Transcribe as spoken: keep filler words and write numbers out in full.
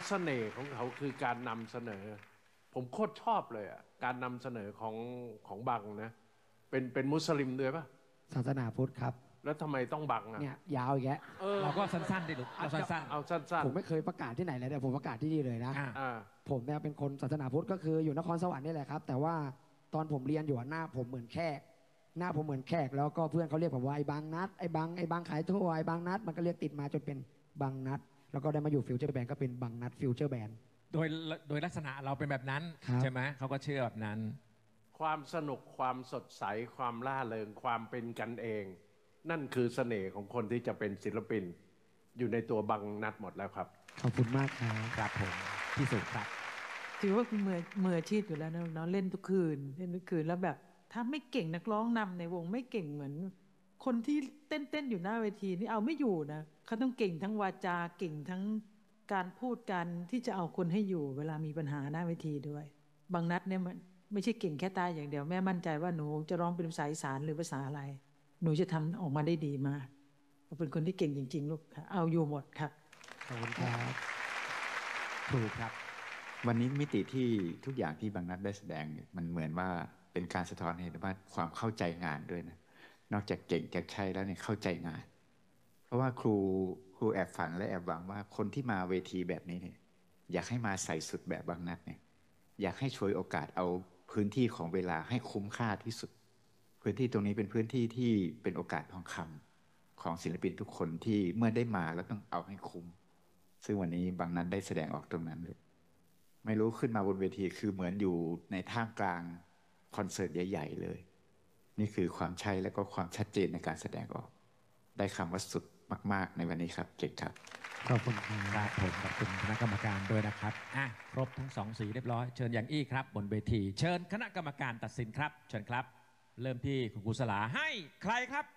เสน่ห์ของเขาคือการนำเสนอผมโคตรชอบเลยอ่ะการนำเสนอของของบังนะเป็นเป็นมุสลิมด้วยปะศาสนาพุทธครับแล้วทำไมต้องบังอ่ะเนี่ยยาวอีกแยะเราก็สั้นๆดิลูกเราสั้นเอาสั้นๆผมไม่เคยประกาศที่ไหนเลยแต่ผมประกาศที่นี่เลยนะผมเนี่ยเป็นคนศาสนาพุทธก็คืออยู่นครสวรรค์นี่แหละครับแต่ว่าตอนผมเรียนอยู่หน้าผมเหมือนแขกหน้าผมเหมือนแขกแล้วก็เพื่อนเขาเรียกผมว่าไอ้บางนัดไอ้บางไอ้บางขายทั่วไอ้บางนัดมันก็เรียกติดมาจนเป็นบางนัดแล้วก็ได้มาอยู่ฟิวเจอร์แบนด์ก็เป็นบางนัดฟิวเจอร์แบนด์โดยโดยลักษณะเราเป็นแบบนั้นใช่ไหมเขาก็เชื่อแบบนั้นความสนุกความสดใสความล่าเริงความเป็นกันเองนั่นคือเสน่ห์ของคนที่จะเป็นศิลปินอยู่ในตัวบังนัดหมดแล้วครับขอบคุณมากครับครับผมที่สุดครับถือว่ามือมืออาชีพอยู่แล้วนะน้องเล่นทุกคืนเล่นทุกคืนแล้วแบบถ้าไม่เก่งนักร้องนำในวงไม่เก่งเหมือนคนที่เต้นเต้นอยู่หน้าเวทีนี่เอาไม่อยู่นะเขาต้องเก่งทั้งวาจาเก่งทั้งการพูดกันที่จะเอาคนให้อยู่เวลามีปัญหาหน้าเวทีด้วยบางนัดเนี่ยมันไม่ใช่เก่งแค่ตาอย่างเดียวแม่มั่นใจว่าหนูจะร้องเป็นภาษาอีสานหรือภาษาอะไรหนูจะทำออกมาได้ดีมากเป็นคนที่เก่งจริงๆลูกเอาอยู่หมดครับขอบคุณครับถูกครับวันนี้มิติที่ทุกอย่างที่บางนัดได้แสดงมันเหมือนว่าเป็นการสะท้อนให้เห็นว่าความเข้าใจงานด้วยนะนอกจากเก่งจากใช่แล้วเนี่ยเข้าใจงานเพราะว่าครูครูแอบฝันและแอบหวังว่าคนที่มาเวทีแบบนี้เนี่ยอยากให้มาใส่สุดแบบบางนัดเนี่ยอยากให้ช่วยโอกาสเอาพื้นที่ของเวลาให้คุ้มค่าที่สุดพื้นที่ตรงนี้เป็นพื้นที่ที่เป็นโอกาสทองคำของศิลปินทุกคนที่เมื่อได้มาแล้วต้องเอาให้คุ้มซึ่งวันนี้บางนัดได้แสดงออกตรงนั้นเลยไม่รู้ขึ้นมาบนเวทีคือเหมือนอยู่ในท่ามกลางคอนเสิร์ตใหญ่ๆเลยนี่คือความใช่และก็ความชัดเจนในการแสดงออกได้คำว่าสุดมากๆในวันนี้ครับเก่งครับขอบคุณครับผมขอบคุณคณะกรรมการด้วยนะครับอ่ะครบทั้งสองสีเรียบร้อยเชิญอย่างอี้ครับบนเวทีเชิญคณะกรรมการตัดสินครับเชิญครับเริ่มที่คุณกุศลาให้ใครครับ